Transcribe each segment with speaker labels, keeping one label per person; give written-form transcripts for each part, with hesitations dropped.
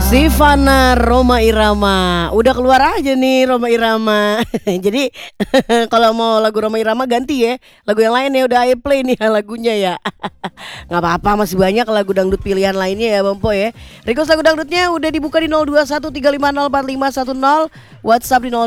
Speaker 1: Sivana Rhoma Irama. Udah keluar aja nih Rhoma Irama. Jadi kalau mau lagu Rhoma Irama ganti ya. Lagu yang lain ya udah ayo play nih lagunya ya. Nggak apa-apa, masih banyak lagu dangdut pilihan lainnya ya Bang Po ya. Request lagu dangdutnya udah dibuka di 0213504510, WhatsApp di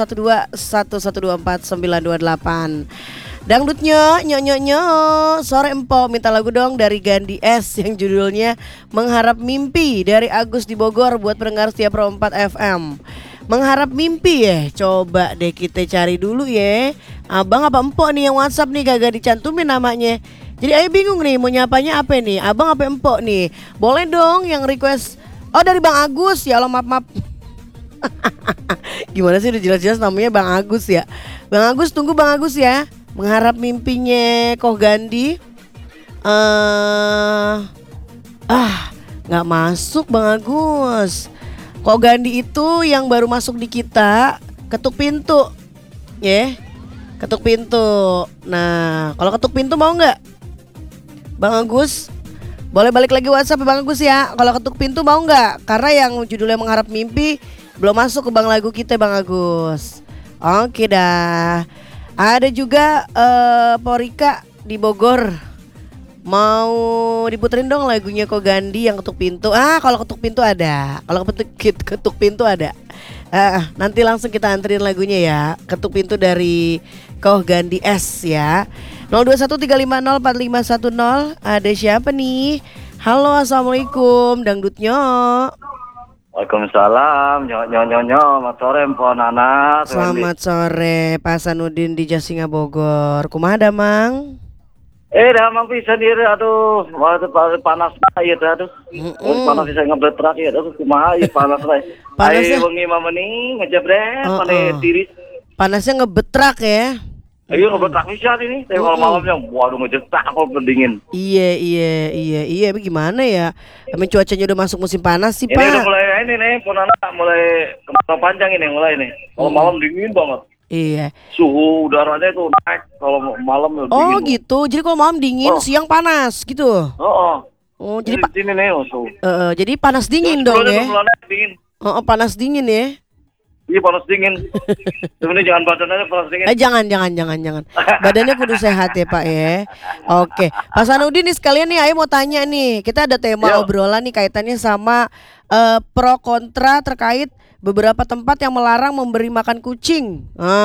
Speaker 1: 081211249928. Dangdutnya nyok sore empo minta lagu dong dari Gandhi S yang judulnya Mengharap Mimpi dari Agus di Bogor buat pendengar setiap Pro 4 FM. Mengharap mimpi ya, coba deh kita cari dulu ya. Abang apa empok nih yang WhatsApp nih kagak dicantumin namanya. Jadi ayo bingung nih mau nyapanya apa nih, abang apa empok nih. Boleh dong yang request. Oh dari Bang Agus ya, Allah maaf. Gimana sih udah jelas-jelas namanya Bang Agus ya. Bang Agus, tunggu Bang Agus ya. Mengharap mimpinya Koh Gandhi. Nggak masuk Bang Agus. Koh Gandhi itu yang baru masuk di kita, ketuk pintu, ya, ketuk pintu. Nah, kalau ketuk pintu mau nggak, Bang Agus? Boleh balik lagi WhatsApp Bang Agus ya. Kalau ketuk pintu mau nggak? Karena yang judulnya Mengharap Mimpi belum masuk ke bang lagu kita Bang Agus. Oke dah. Ada juga Porika di Bogor. Mau diputerin dong lagunya Koh Gandhi yang ketuk pintu. Kalau ketuk pintu ada. Kalau ketuk pintu ada. Nanti langsung kita anterin lagunya ya. Ketuk pintu dari Koh Gandhi S ya. 0213504510. Ada siapa nih? Halo, assalamualaikum Dangdutnya.
Speaker 2: Waalaikumsalam, selamat sore Mpok Nana.
Speaker 1: Selamat sore Pak Sanudin di Jasinga Bogor. Kumaha da Mang?
Speaker 2: Dah Mang pisan ieu aduh, panas ieu teh aduh. Panas bisa ngebletrak ieu aduh kumaha ieu panas teh.
Speaker 1: Panasnya
Speaker 2: wengi mah meuning ngejebret pane tiris.
Speaker 1: Panasnya ngebetrak ya.
Speaker 2: Ayo ngebletrak pisan ini. Teh kalau malamnya waduh ngejetak kok pendingin.
Speaker 1: Iya, tapi gimana ya? Emang cuacanya udah masuk musim panas sih,
Speaker 2: Ini
Speaker 1: Pak.
Speaker 2: udah mulai ini nih, Ponana mulai kemarau panjang ini mulai nih. Kalau malam dingin banget.
Speaker 1: Iya.
Speaker 2: Suhu udaranya itu naik kalau malam dingin.
Speaker 1: Oh gitu. Jadi kalau malam dingin, siang panas gitu.
Speaker 2: Oh,
Speaker 1: jadi
Speaker 2: sini nih suhu.
Speaker 1: jadi panas dingin dong ya.
Speaker 2: Dingin.
Speaker 1: Panas dingin ya.
Speaker 2: Iya panas dingin. Sebenarnya jangan badannya panas dingin.
Speaker 1: Jangan. Badannya kudu sehat ya Pak ya. Oke, Pak Sanudin nih sekalian nih, ayo mau tanya nih. Kita ada tema obrolan nih kaitannya sama pro kontra terkait beberapa tempat yang melarang memberi makan kucing.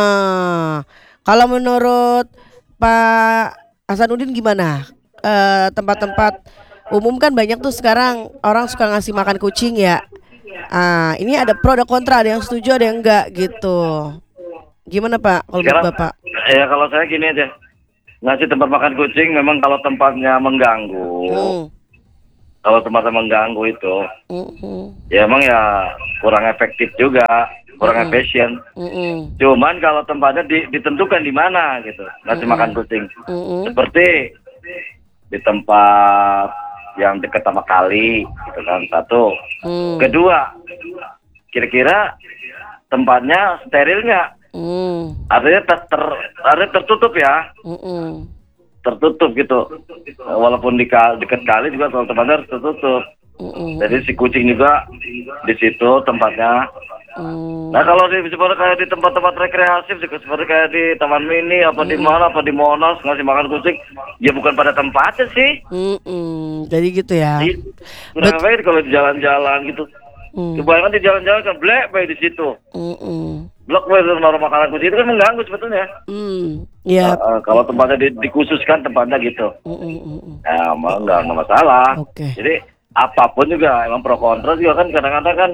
Speaker 1: Kalau menurut Pak Hasanuddin gimana? Tempat-tempat umum kan banyak tuh sekarang orang suka ngasih makan kucing ya. Ini ada pro ada kontra, ada yang setuju ada yang enggak gitu. Gimana Pak kalau menurut Bapak?
Speaker 2: Ya kalau saya gini aja, ngasih tempat makan kucing memang kalau tempatnya mengganggu. Kalau tempatnya mengganggu itu, ya emang ya kurang efektif juga, kurang efisien. Cuman kalau tempatnya ditentukan di mana gitu, ngasih makan kucing. Seperti di tempat yang dekat sama kali gitu kan, satu. Kedua, kira-kira tempatnya steril nggak? Artinya tertutup ya, tertutup gitu. Walaupun dekat kali juga kalau tempatnya harus tertutup. Jadi si kucing juga di situ tempatnya. Nah kalau seperti kayak di tempat-tempat rekreasi seperti kayak di Taman Mini apa di mana apa di Monas ngasih makan kucing, ya bukan pada tempatnya sih.
Speaker 1: Jadi gitu ya.
Speaker 2: Kurang baik kalau di jalan-jalan gitu. Kebanyakan di jalan-jalan kan black baik di situ. Blok naruh makanan kucing itu kan mengganggu sebetulnya.
Speaker 1: Iya.
Speaker 2: Kalau tempatnya dikhususkan tempatnya gitu. Nggak masalah. Jadi apapun juga emang pro kontra juga kan kadang-kadang kan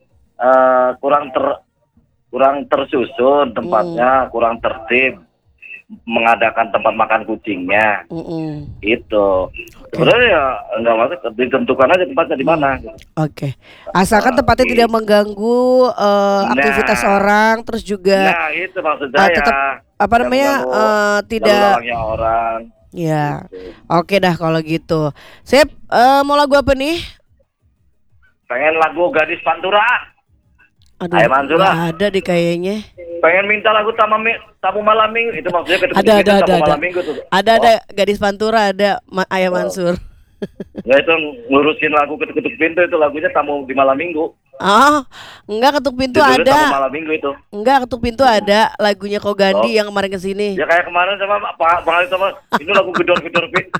Speaker 2: kurang tersusun tempatnya, kurang tertib mengadakan tempat makan kucingnya. Itu sebenarnya ya nggak masuk, ditentukan aja tempatnya di mana.
Speaker 1: Asalkan tempatnya tidak mengganggu aktivitas orang, terus juga
Speaker 2: itu maksud saya
Speaker 1: tetap tidak
Speaker 2: orang.
Speaker 1: Ya, oke dah kalau gitu. Sip, mau lagu apa nih?
Speaker 2: Pengen lagu Gadis Pantura.
Speaker 1: Aduh, gak ada deh kayaknya.
Speaker 2: Pengen minta lagu tamu malam minggu itu maksudnya
Speaker 1: ada
Speaker 2: malam minggu tuh.
Speaker 1: Ada Gadis Pantura, ada Ayah Mansur.
Speaker 2: Nggak, itu ngurusin lagu ketuk-ketuk pintu itu lagunya Tamu di Malam Minggu.
Speaker 1: Oh, enggak, ketuk pintu
Speaker 2: Judulnya Tamu
Speaker 1: ada.
Speaker 2: Malam Minggu itu.
Speaker 1: Enggak, ketuk pintu ada lagunya Kogandi yang kemarin kesini.
Speaker 2: Ya kayak kemarin sama Bang Ali sama ini lagu gedor-gedor pintu.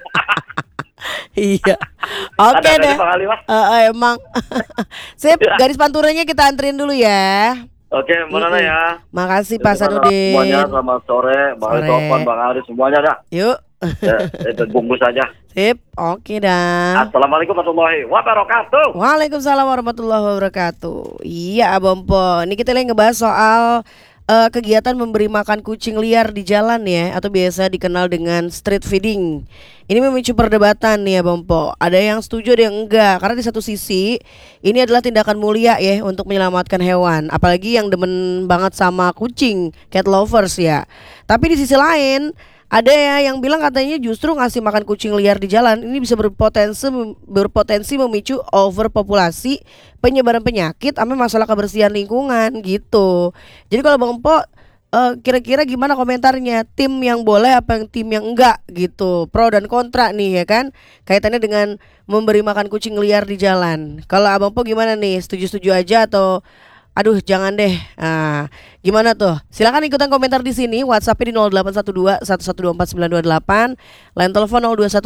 Speaker 1: Iya. Oke
Speaker 2: Ada
Speaker 1: deh.
Speaker 2: Bang Ali, Mas.
Speaker 1: Emang. Sip, garis panturanya kita anterin dulu ya.
Speaker 2: Oke, mana ya?
Speaker 1: Makasih Pak Sanudin.
Speaker 2: Semuanya selamat sore, Bang Ali Topan, Bang Ari, semuanya dah.
Speaker 1: Yuk.
Speaker 2: Ya, itu bungkus aja.
Speaker 1: Sip, oke dah.
Speaker 2: Assalamualaikum warahmatullahi wabarakatuh.
Speaker 1: Waalaikumsalam warahmatullahi wabarakatuh. Iya, Abompo. Ini kita lagi ngebahas soal kegiatan memberi makan kucing liar di jalan ya, atau biasa dikenal dengan street feeding. Ini memicu perdebatan nih ya Bompo. Ada yang setuju, ada yang enggak. Karena di satu sisi ini adalah tindakan mulia ya untuk menyelamatkan hewan, apalagi yang demen banget sama kucing, cat lovers ya. Tapi di sisi lain ada ya yang bilang katanya justru ngasih makan kucing liar di jalan ini bisa berpotensi memicu overpopulasi, penyebaran penyakit, sampai masalah kebersihan lingkungan gitu. Jadi kalau Bang Empo kira-kira gimana komentarnya? Tim yang boleh apa yang tim yang enggak gitu? Pro dan kontra nih ya kan? Kaitannya dengan memberi makan kucing liar di jalan. Kalau Abang Po gimana nih? Setuju-setuju aja atau aduh jangan deh. Nah, gimana tuh? Silakan ikutan komentar di sini. WhatsApp-nya di 0812 1124 928, line telepon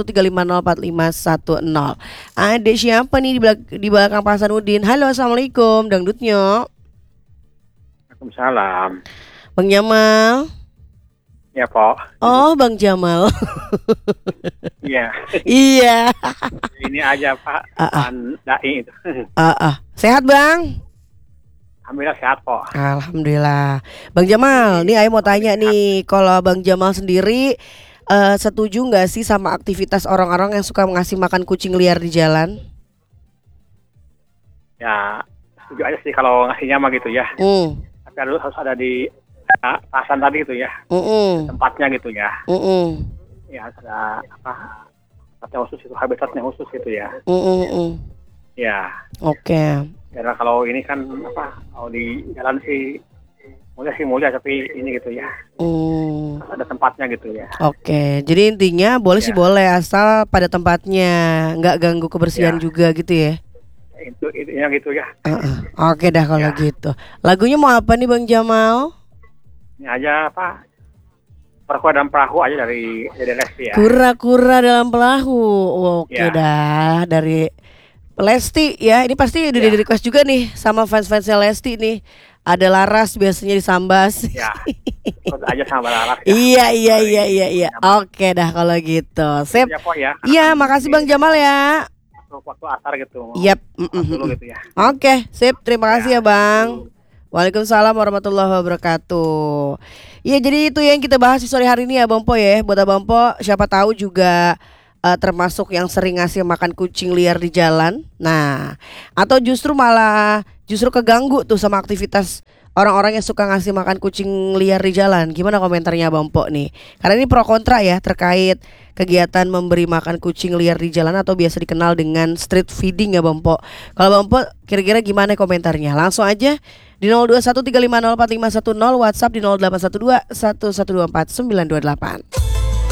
Speaker 1: 0213504510. Ada siapa nih di belakang Pak Sanudin? Halo, assalamualaikum, dangdutnya.
Speaker 3: Waalaikumsalam.
Speaker 1: Bang Jamal.
Speaker 3: Ya, Pak.
Speaker 1: Oh, Bang Jamal.
Speaker 3: Iya.
Speaker 1: Iya.
Speaker 3: Ini aja, Pak. Dai itu.
Speaker 1: Sehat, Bang?
Speaker 3: Alhamdulillah sehat, Pak.
Speaker 1: Alhamdulillah. Bang Jamal, nih Ayo mau tanya nih, kalau Bang Jamal sendiri setuju nggak sih sama aktivitas orang-orang yang suka ngasih makan kucing liar di jalan?
Speaker 3: Ya, setuju aja sih kalau ngasihnya mah gitu ya. Tapi harus ada di pasan tadi gitu ya. Tempatnya gitu ya. Ya, harus ada tempatnya khusus itu, habitatnya khusus gitu ya. Ya.
Speaker 1: Oke.
Speaker 3: Karena kalau ini kan kalau di jalan sih mulia tapi ini gitu ya. Ada tempatnya gitu ya.
Speaker 1: Oke, jadi intinya boleh sih boleh asal pada tempatnya, nggak ganggu kebersihan juga gitu ya.
Speaker 3: Itu yang gitu ya.
Speaker 1: Oke dah kalau gitu. Lagunya mau apa nih Bang Jamal?
Speaker 3: Ini aja Perkura dalam Perahu aja dari Lesti ya.
Speaker 1: Kura-kura dalam perahu. Oke dah dari Lesti ya. Ini pasti udah di request juga nih sama fans-fansnya Lesti nih. Ada Laras biasanya disambas.
Speaker 3: Ya. Terus aja sama Laras. Ya.
Speaker 1: Iya. Oke dah kalau gitu. Sip. Iya, makasih Bang Jamal ya.
Speaker 3: Waktu asar gitu.
Speaker 1: Yap.
Speaker 3: Gitu ya.
Speaker 1: Oke, sip. Terima kasih ya Bang. Waalaikumsalam warahmatullahi wabarakatuh. Iya, jadi itu yang kita bahas di sore hari ini ya Bang Po ya. Buat Abang Po, siapa tahu juga termasuk yang sering ngasih makan kucing liar di jalan. Nah, atau justru keganggu tuh sama aktivitas orang-orang yang suka ngasih makan kucing liar di jalan. Gimana komentarnya Bang Po nih? Karena ini pro kontra ya terkait kegiatan memberi makan kucing liar di jalan atau biasa dikenal dengan street feeding ya Bang Po. Kalau Bang Po kira-kira gimana komentarnya? Langsung aja di 0213504510, WhatsApp di 0812 1124 928.